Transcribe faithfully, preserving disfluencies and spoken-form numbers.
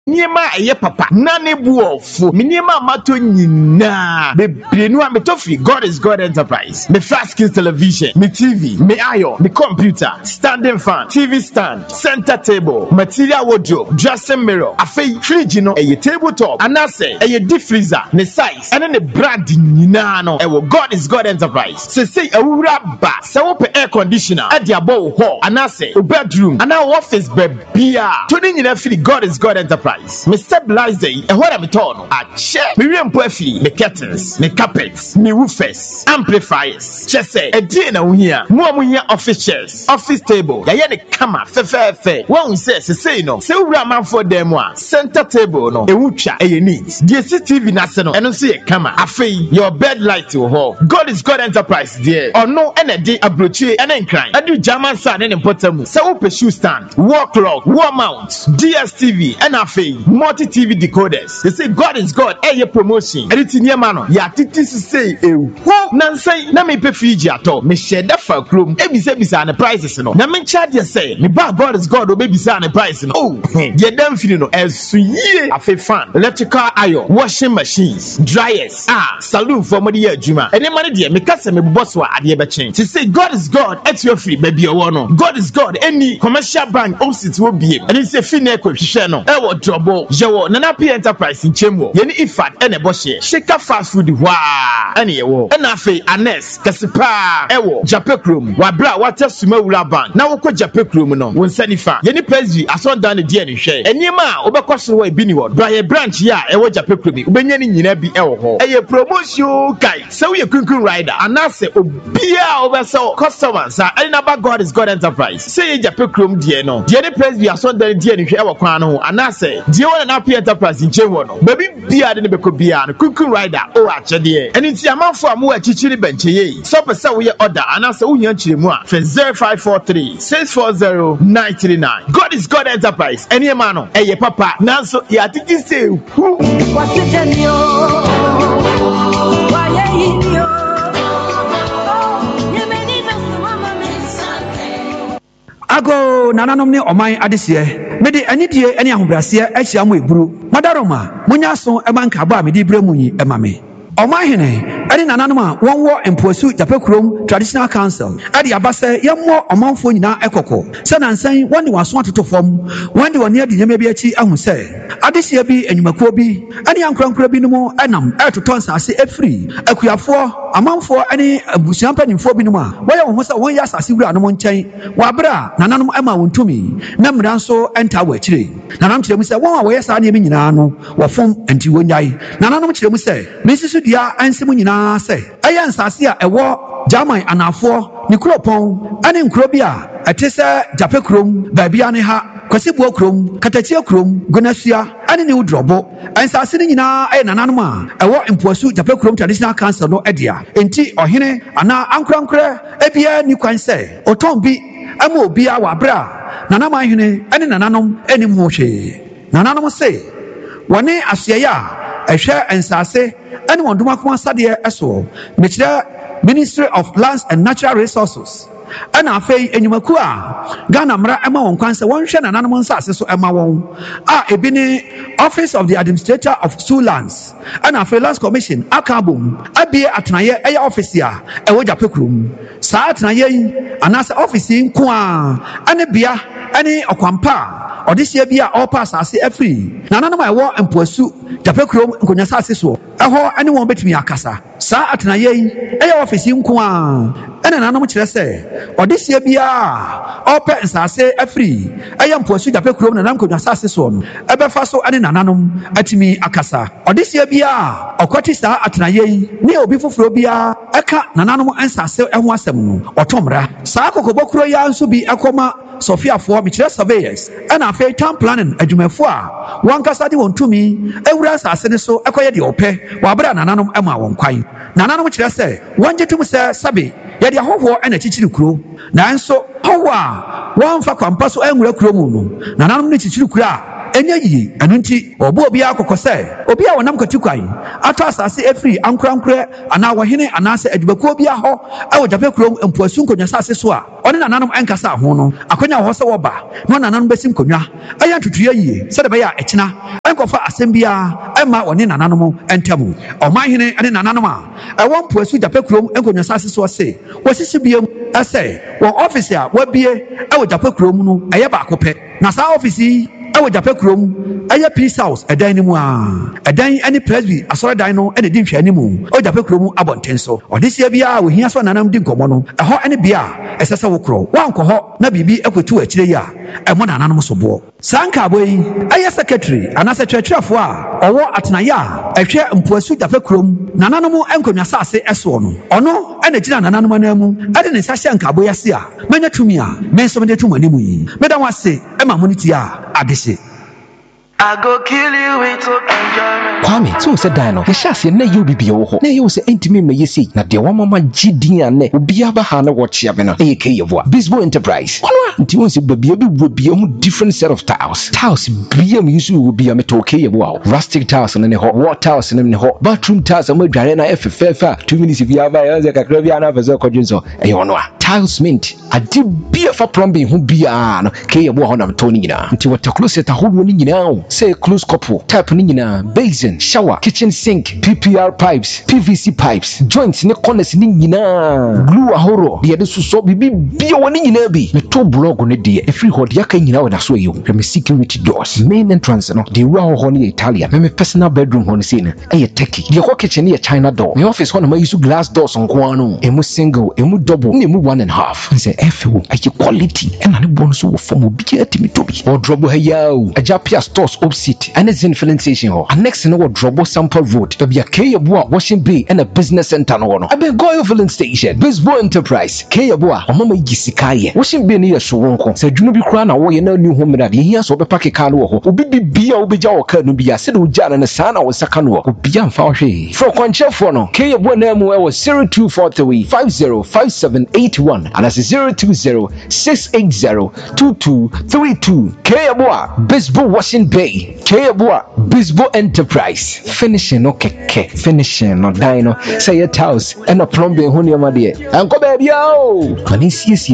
Niema eye papa nane buofo niema mato nyina bebre no ametofi God is God Enterprise me flat screen television me T V me iron me computer standing fan T V stand center table material wardrobe dressing mirror afei fridge no eye tabletop anase eye deep freezer ne size ene ne brand nyina no ewo God is God Enterprise se say awura ba se wo pe air conditioner e dia bo ho anase bedroom ana office bebia to ni nyina free God is God Enterprise. Me stabilize e what am turn a chair me wiem po afi me curtains me carpets me woofers amplifiers chese e die na wo hia mo amuhia office chairs office table ya ye ne kama fe fe fe won say se say no se wura manfo dem a center table no e wutwa e neat die C C T V na se no eno so ye kama afei your bed light wo ho God is God Enterprise there ono ene de abrochi ene nkran adu German sand ne potamu se wo pe shoe stand wall clock wall mount D S T V ene afei multi T V decoders. They say God is God. Eh, your promotion. Everything near man. Ya titi say eh. Nan say na me pay fee ato. Me share that for room. Eh, be say be say the prices no. Na me charge you say. Me ba God is God. Obe be say the price no. Oh, ye dem feel no. Eh, suye. Afe fan. Electrical iron, washing machines, dryers. Ah, saloon for money year juma. Any money there. Me kase me boss wa adie be change. She say God is God. Et your free baby o no. God is God. Any commercial bank opposite will be. And he say fee na ko hwehwe no. Eh, what trouble. Jewo Nana P Enterprise in Chemo. Yeni Ifat ene boshe. Sheka fast food wa ene yewo. Ena fe Anes Kasipa ewo Japekrum. Wabra wate suma wura ban. Na woko Japekrum no. Wonsani fa. Yeni Pesvi ason dan de die ne hwe. Enima obekọ so wa bi ni wo. Braye branch ya ewo Japekrum. Ubenya ni nyina bi ewo ho. Eye promotion kai. Se we kunkun rider. Anase obia obeso customers a ena ba God is God Enterprise. Se ye Japekrum die no. Die ne Pesvi ason dan die ne hwe ewo kwan no. Anase die Nana P Enterprise in Chemo no. Baby bia de ne beko bia no. Kunkun rider o achede. Eni ti amanfo amu achichiri benche ye. So pesa we order anase wo hia chire mu a. zero five four three six four zero nine three nine. God is God Enterprise. Eni ma no eye papa. Nanso ya tiki say hu. Wasijenyo. Wayehinyo. Ago nananom ne oman adese me de anidie ene ahobrase ahia mo eburu madaroma munya so e banka ba me de bremu yi e mame oman hene ene nananom a wonwo emposu Japekurom Traditional Council ade abase yemmo omanfo nyina ekoko se nansan woni waso atoto fom wonde woni ade nyama bi achi ahu se adese bi enyumakuo bi ane ankrankra bi no mu enam etoto nsase efri akuyafo amanfo ane abusuan panimfo bi no a woyɛ wo ho sɛ won yɛ asase wura no mo nkyɛn wabra nananom ama wontumi na mmira nso enta wa akire nanam kyerɛ mu sɛ won a woyɛ saa ne mi nyinaa no wɔfom anti wonyae nananom kyerɛ mu sɛ mensisu dia anse mu nyinaa sɛ ɛyɛ nsase a ɛwɔ German anafo ne kuropɔn ane nkuro bi a ɛte sɛ Japekurom baabia ne ha Kwasibuo Krom, Katachia Krom, Gonasua, and New Drobo, and Sassini na a nananuma, a war in Poisu, Japekurom Traditional Council no edia, in tea or hine, and now Uncrankre, Ebia, you can say, or Tom B, Amo be our bra, Nanama hine, and Nananum, any moche. Nananum say, one day Asiaya, a share and Sasse, and one Dumakuma Sadia Esso, Michelle, Ministry of Lands and Natural Resources. Ana afei enyumaku a Ghana mra ema won kwanse won hwe nananom nsase so ema won a ebi ne Office of the Administrator of Two Lands ana afei Lands Commission akabom abie atenaye eya office a ewo Japekurom saa atenaye yi anase office nko a ane bia ane okwampa odisia bia all pass ase afri nananom ewo empoasu Japekurom nkonya sase so eho ane won betumi akasa saa atenaye yi eya office nko a ene nananom kyerɛ sɛ odisia bia ope nsase afri ayam posu Japekurom na namko nsase so no ebefa so ane nananom atimi akasa odisia bia okwati saa atenaye yi ne obi foforo bia eka nananom nsase eho asem no otomra saa kokobokuro ya nso bi ekoma Sophia for Michelle surveyors and a fair town planning adwumafo a wankasa de wontumi ewura asase ne so ekoye de opɛ wabra nananom ema won kwan nananom kyerɛ sɛ wonje tum sɛ sabe yɛde ahoho ɛna kyikyiri kuro nanso hoho a wɔmfa kwampa so anwura kuro mu no nananom ne kyikyiri kuro a enya yi enu nti obo obi akokose obi a wonam kwati kwan ato asase efiri ankorankore ana wohene ana se adwubakuo bi aho e wo Japan kurom empuasu nkonwa asase so a one nananom enkasa ho no akonya ho se wo ba no nananom besim konwa aya tutuye yi se de be ya ekina enkofa asem bia ema one nananom entamu omahene ane nananom a e won puasu Japan kurom enkonwa asase so se wasisi biem ese won office a wabie e wo Japan kurom no eye ba akopɛ na sa office ewo Japan kurom eye peace house edan ni mu a edan ani presby asoro dan no ene di nhwani mu o Japan kurom abonten so odisia bia wo hia so nanam di nkomo no eho ene bia esese wo kro wanko ho na bibi ekwetu akire ya emo nananum so bo sanka boy eye secretary ana secretary a owo atenaya ehwe mpuasu Japan kurom nananum enkonwa sase eso no ono ene gina nananum anamu ade ne sahye nka boy ase a manya tumi a menso me de tumi animu yi meda wase ema moniti a ade I go kill you with enjoyment. Kwame, so said Dino. The chassis na you be your ho. Na you say intimate me see. Na de wa mama gidi ane. Obi aba ha na watch ya bena. A K yevo. Bisbo Enterprise. Ono nti won se baby obi wo bi mu different set of tiles. Tiles bi am use wo bi am to K yevo. Rustic tiles na ne ho. Wall tiles na ne ho. Bathroom tiles am dware na F F F. two minutes bi aba ya ze kakra bi ana fazo kwadwinso. E ono a. Tiles mint. Adi bi fa plumbing ho bi a no. K yevo ho na to ni nyina. Nti water closet a ho ni nyina. Say close couple, tap ni nyina, basin, shower, kitchen sink, P P R pipes, P V C pipes, joints ni corners ni nyina, glue ahoro, de de so bibi bi o ni nyina bi. Me to blog ne de every hot yaka nyina na so yo. Me security doors, main entrance no, de wa ho ni Italian. Me personal bedroom ho ni say na, e Turkey. De ko kitchen ni China door. Me office ho na ma use glass doors on ko anu. Emu single, emu double, ni emu one and a half. Say F O, aye quality. E na ne bon so form obi atimi to bi. O drobo ha yawo. Ajapia stores opposite and it's in filling station ho. And next no Drobo Sample Road. To be a Kayabua Washington Bay and a business center no no. I been go filling station. Bisbo Enterprise. Kayabua o mama yisikaye. Washington Bay near so wonko. Say you no be kra na wo ye na new home na de here so be pack car no ho. Obi bibia obi ja wo ka no bia se do ja na sa na wo saka no. Obi amfa wo hwe. For kwanche for no. Kayabua na mu e wo zero two four three five zero five seven eight one and that's zero two zero six eight zero two two three two. Kayabua Bisbo Washington Bay. Kayabua Bisbo Enterprise. Finishing no keke. Finishing no dino. Say your house and a plumbing honey my dear. And go baby yo. Manisi